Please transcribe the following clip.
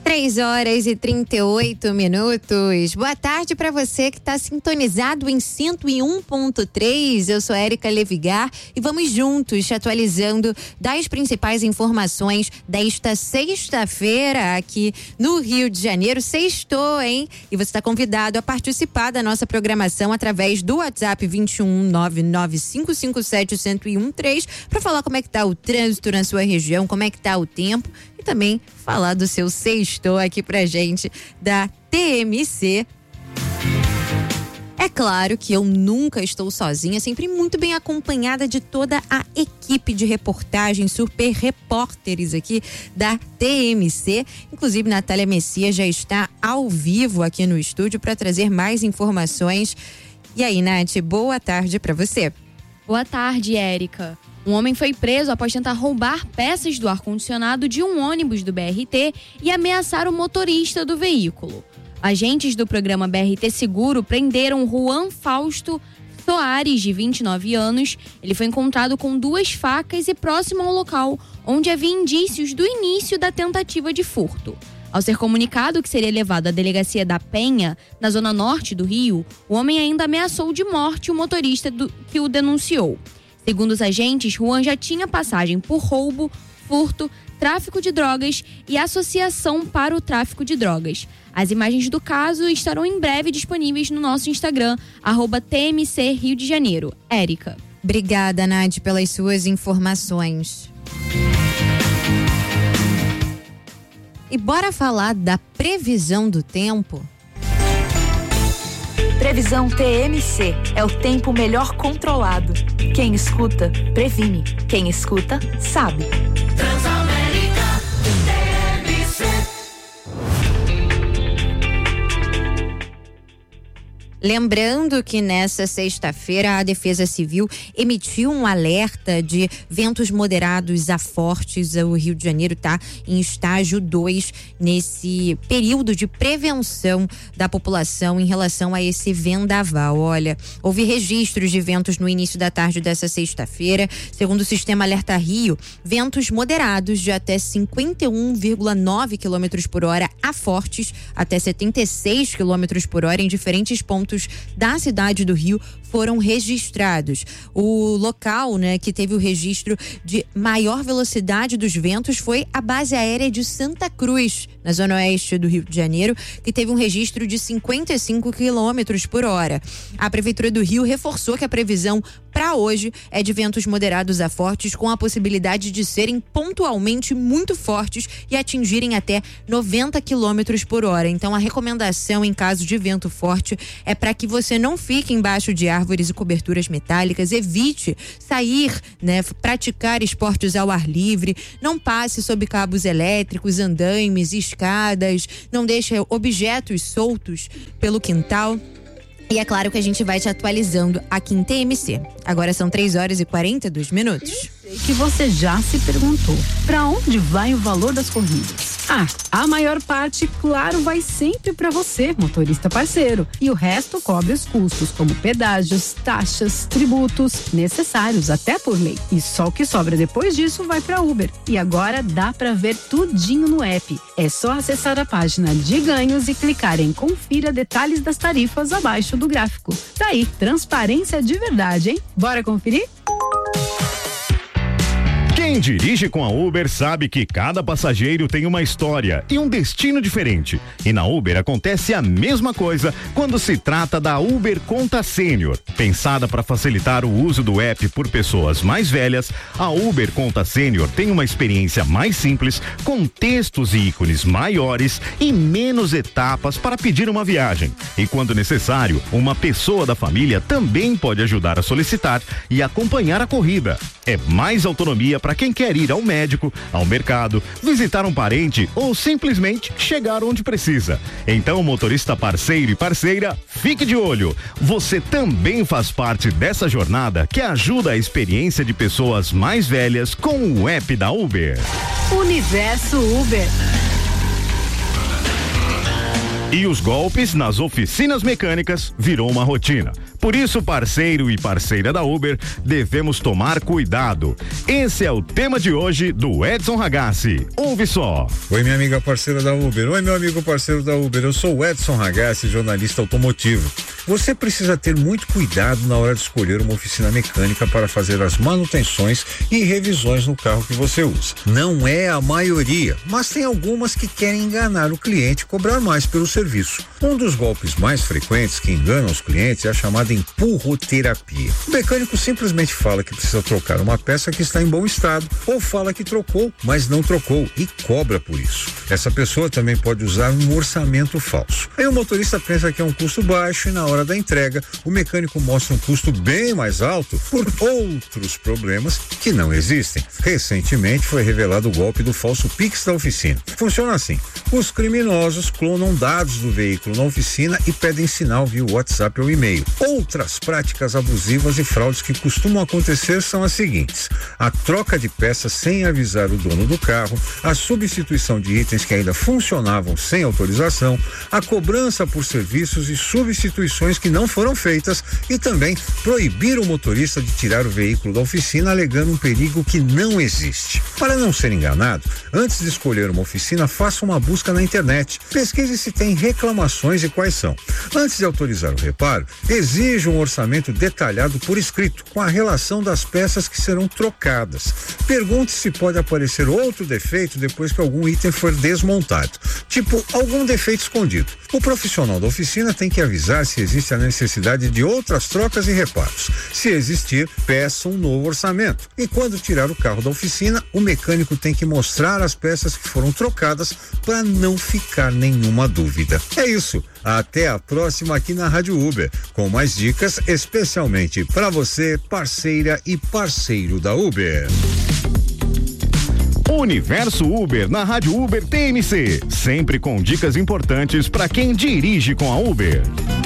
3h38. Boa tarde para você que está sintonizado em 101.3. Eu sou Érica Levigar e vamos juntos te atualizando das principais informações desta sexta-feira aqui no Rio de Janeiro. Sextou, hein? E você está convidado a participar da nossa programação através do WhatsApp 21995571013 para falar como é que tá o trânsito na sua região, como é que tá o tempo e também falar do seu sextou aqui pra gente da TMC. É claro que eu nunca estou sozinha, sempre muito bem acompanhada de toda a equipe de reportagem, super repórteres aqui da TMC. Inclusive, Natália Messias já está ao vivo aqui no estúdio para trazer mais informações. E aí, Nath, boa tarde para você. Boa tarde, Érica. Um homem foi preso após tentar roubar peças do ar-condicionado de um ônibus do BRT e ameaçar o motorista do veículo. Agentes do programa BRT Seguro prenderam Juan Fausto Soares, de 29 anos. Ele foi encontrado com 2 facas e próximo ao local, onde havia indícios do início da tentativa de furto. Ao ser comunicado que seria levado à delegacia da Penha, na zona norte do Rio, o homem ainda ameaçou de morte o motorista que o denunciou. Segundo os agentes, Juan já tinha passagem por roubo, furto, tráfico de drogas e associação para o tráfico de drogas. As imagens do caso estarão em breve disponíveis no nosso Instagram, @TMC Rio de Janeiro. Érica. Obrigada, Nath, pelas suas informações. E bora falar da previsão do tempo? Previsão TMC é o tempo melhor controlado. Quem escuta, previne. Quem escuta, sabe. Transamérica TMC. Lembrando que nessa sexta-feira a Defesa Civil emitiu um alerta de ventos moderados a fortes. O Rio de Janeiro está em estágio 2 nesse período de prevenção da população em relação a esse vendaval. Olha, houve registros de ventos no início da tarde dessa sexta-feira. Segundo o Sistema Alerta Rio, ventos moderados de até 51,9 km por hora a fortes, até 76 km por hora em diferentes pontos da cidade do Rio foram registrados. O local, que teve o registro de maior velocidade dos ventos foi a base aérea de Santa Cruz, na zona oeste do Rio de Janeiro, que teve um registro de 55 km por hora. A Prefeitura do Rio reforçou que a previsão para hoje é de ventos moderados a fortes, com a possibilidade de serem pontualmente muito fortes e atingirem até 90 km por hora. Então, a recomendação em caso de vento forte é para que você não fique embaixo de árvores e coberturas metálicas, evite sair, praticar esportes ao ar livre, não passe sob cabos elétricos, andaimes, escadas, não deixe objetos soltos pelo quintal. E é claro que a gente vai te atualizando aqui em TMC. Agora são 3h42. Que você já se perguntou, para onde vai o valor das corridas? A maior parte, claro, vai sempre para você, motorista parceiro. E o resto cobre os custos, como pedágios, taxas, tributos, necessários até por lei. E só o que sobra depois disso vai para Uber. E agora dá para ver tudinho no app. É só acessar a página de ganhos e clicar em confira detalhes das tarifas abaixo do gráfico. Daí, transparência de verdade, hein? Bora conferir? Quem dirige com a Uber sabe que cada passageiro tem uma história e um destino diferente. E na Uber acontece a mesma coisa quando se trata da Uber Conta Sênior. Pensada para facilitar o uso do app por pessoas mais velhas, a Uber Conta Sênior tem uma experiência mais simples, com textos e ícones maiores e menos etapas para pedir uma viagem. E quando necessário, uma pessoa da família também pode ajudar a solicitar e acompanhar a corrida. É mais autonomia para quem quer ir ao médico, ao mercado, visitar um parente ou simplesmente chegar onde precisa. Então, motorista parceiro e parceira, fique de olho. Você também faz parte dessa jornada que ajuda a experiência de pessoas mais velhas com o app da Uber. Universo Uber. E os golpes nas oficinas mecânicas virou uma rotina. Por isso, parceiro e parceira da Uber, devemos tomar cuidado. Esse é o tema de hoje do Edson Ragazzi. Ouve só. Oi, minha amiga parceira da Uber. Oi, meu amigo parceiro da Uber. Eu sou o Edson Ragazzi, jornalista automotivo. Você precisa ter muito cuidado na hora de escolher uma oficina mecânica para fazer as manutenções e revisões no carro que você usa. Não é a maioria, mas tem algumas que querem enganar o cliente e cobrar mais pelo serviço. Um dos golpes mais frequentes que enganam os clientes é a chamada empurroterapia. O mecânico simplesmente fala que precisa trocar uma peça que está em bom estado ou fala que trocou, mas não trocou e cobra por isso. Essa pessoa também pode usar um orçamento falso. Aí o motorista pensa que é um custo baixo e na hora da entrega o mecânico mostra um custo bem mais alto por outros problemas que não existem. Recentemente foi revelado o golpe do falso Pix da oficina. Funciona assim: os criminosos clonam dados do veículo na oficina e pedem sinal via WhatsApp ou e-mail. Outras práticas abusivas e fraudes que costumam acontecer são as seguintes: a troca de peças sem avisar o dono do carro, a substituição de itens que ainda funcionavam sem autorização, a cobrança por serviços e substituições que não foram feitas e também proibir o motorista de tirar o veículo da oficina alegando um perigo que não existe. Para não ser enganado, antes de escolher uma oficina, faça uma busca na internet. Pesquise se tem reclamações e quais são. Antes de autorizar o reparo, exija um orçamento detalhado por escrito, com a relação das peças que serão trocadas. Pergunte se pode aparecer outro defeito depois que algum item for desmontado, tipo algum defeito escondido. O profissional da oficina tem que avisar se existe a necessidade de outras trocas e reparos. Se existir, peça um novo orçamento. E quando tirar o carro da oficina, o mecânico tem que mostrar as peças que foram trocadas para não ficar nenhuma dúvida. É isso. Até a próxima aqui na Rádio Uber, com mais dicas especialmente para você, parceira e parceiro da Uber. Universo Uber na Rádio Uber TMC, sempre com dicas importantes para quem dirige com a Uber.